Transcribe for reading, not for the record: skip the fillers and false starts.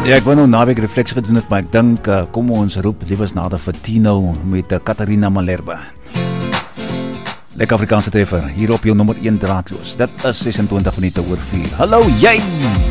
Ja, ek wou nou naweek refleksie gedoen het, maar ek dink, kom ons roep liewes nader vir Tino met Katarina Malherbe. Lekker Afrikaanse treffer, hier op jou nommer 1 draadloos. Dit is 26 minute oor 4. Hallo jy!